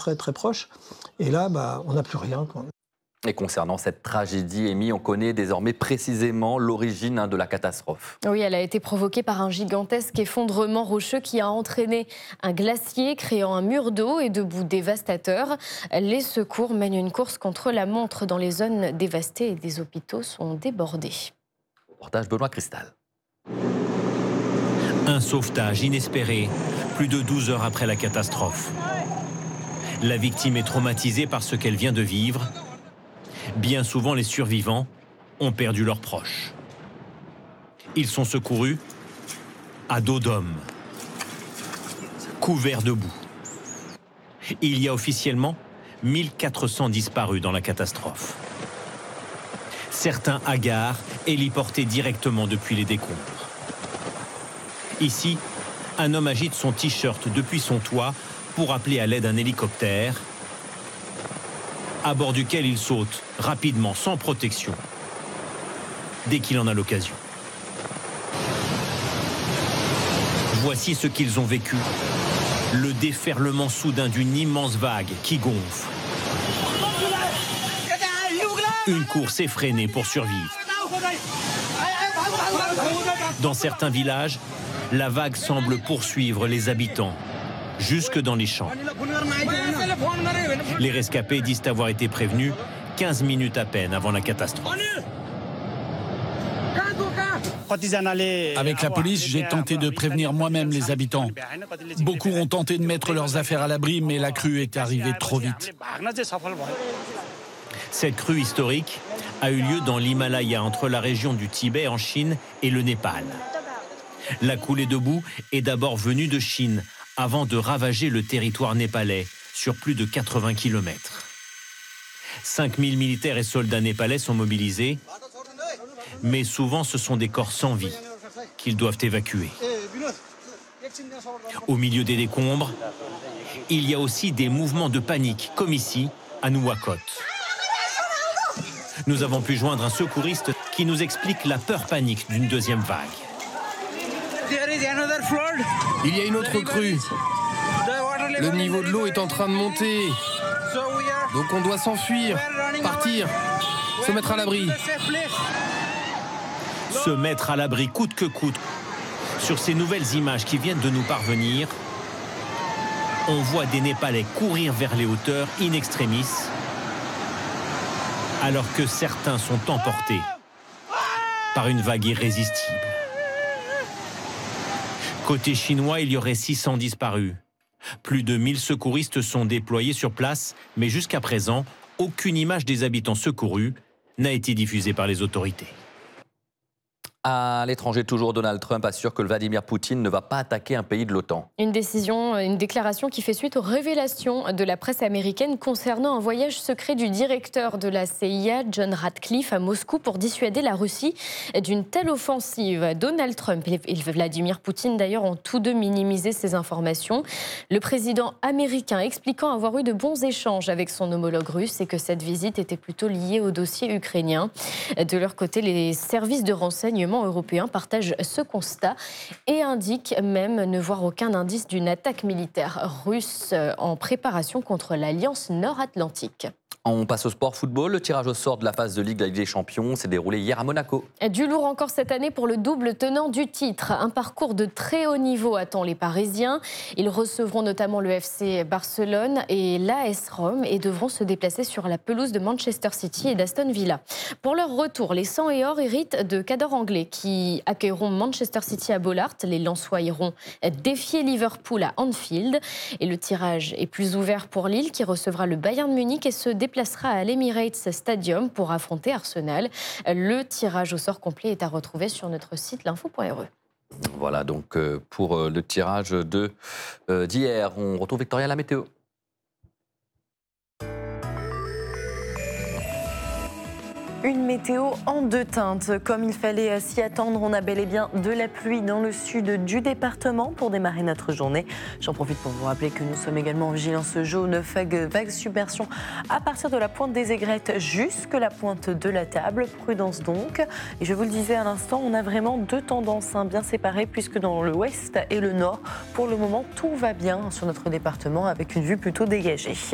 très très proche. Et là, on n'a plus rien. Et concernant cette tragédie, Amy, on connaît désormais précisément l'origine de la catastrophe. Oui, elle a été provoquée par un gigantesque effondrement rocheux qui a entraîné un glacier, créant un mur d'eau et de boue dévastateur. Les secours mènent une course contre la montre dans les zones dévastées et des hôpitaux sont débordés. Reportage Benoît Cristal. Un sauvetage inespéré, plus de 12 heures après la catastrophe. La victime est traumatisée par ce qu'elle vient de vivre. Bien souvent, les survivants ont perdu leurs proches. Ils sont secourus à dos d'homme, couverts de boue. Il y a officiellement 1400 disparus dans la catastrophe. Certains hagards héliportés directement depuis les décombres. Ici, un homme agite son t-shirt depuis son toit pour appeler à l'aide un hélicoptère, à bord duquel il saute rapidement, sans protection, dès qu'il en a l'occasion. Voici ce qu'ils ont vécu. Le déferlement soudain d'une immense vague qui gonfle. Une course effrénée pour survivre. Dans certains villages, la vague semble poursuivre les habitants, jusque dans les champs. Les rescapés disent avoir été prévenus 15 minutes à peine avant la catastrophe. Avec la police, j'ai tenté de prévenir moi-même les habitants. Beaucoup ont tenté de mettre leurs affaires à l'abri, mais la crue est arrivée trop vite. Cette crue historique a eu lieu dans l'Himalaya, entre la région du Tibet en Chine et le Népal. La coulée de boue est d'abord venue de Chine, avant de ravager le territoire népalais sur plus de 80 km. 5000 militaires et soldats népalais sont mobilisés, mais souvent ce sont des corps sans vie qu'ils doivent évacuer. Au milieu des décombres, il y a aussi des mouvements de panique, comme ici, à Nouakchott. Nous avons pu joindre un secouriste qui nous explique la peur panique d'une deuxième vague. Il y a une autre crue. Le niveau de l'eau est en train de monter. Donc on doit s'enfuir, partir, se mettre à l'abri. Se mettre à l'abri coûte que coûte. Sur ces nouvelles images qui viennent de nous parvenir, on voit des Népalais courir vers les hauteurs in extremis, alors que certains sont emportés par une vague irrésistible. Côté chinois, il y aurait 600 disparus. Plus de 1000 secouristes sont déployés sur place, mais jusqu'à présent, aucune image des habitants secourus n'a été diffusée par les autorités. À l'étranger, toujours, Donald Trump assure que Vladimir Poutine ne va pas attaquer un pays de l'OTAN. Une déclaration qui fait suite aux révélations de la presse américaine concernant un voyage secret du directeur de la CIA, John Ratcliffe, à Moscou pour dissuader la Russie d'une telle offensive. Donald Trump et Vladimir Poutine, d'ailleurs, ont tous deux minimisé ces informations. Le président américain expliquant avoir eu de bons échanges avec son homologue russe et que cette visite était plutôt liée au dossier ukrainien. De leur côté, les services de renseignement européens partagent ce constat et indiquent même ne voir aucun indice d'une attaque militaire russe en préparation contre l'Alliance nord-atlantique. On passe au sport football. Le tirage au sort de la phase de Ligue de la Ligue des Champions s'est déroulé hier à Monaco. Du lourd encore cette année pour le double tenant du titre. Un parcours de très haut niveau attend les Parisiens. Ils recevront notamment le FC Barcelone et l'AS Rome et devront se déplacer sur la pelouse de Manchester City et d'Aston Villa. Pour leur retour, les 100 et or héritent de cadors anglais qui accueilleront Manchester City à Bollard. Les Lensois iront défier Liverpool à Anfield. Et le tirage est plus ouvert pour Lille qui recevra le Bayern Munich et se déplacera à l'Emirates Stadium pour affronter Arsenal. Le tirage au sort complet est à retrouver sur notre site l'info.re. Voilà donc pour le tirage d'hier. On retrouve Victoria à la météo. Une météo en deux teintes. Comme il fallait s'y attendre, on a bel et bien de la pluie dans le sud du département pour démarrer notre journée. J'en profite pour vous rappeler que nous sommes également en vigilance jaune, vague submersion à partir de la pointe des aigrettes jusque la pointe de la table. Prudence donc. Et je vous le disais à l'instant, on a vraiment deux tendances bien séparées puisque dans l'ouest et le nord, pour le moment, tout va bien sur notre département avec une vue plutôt dégagée.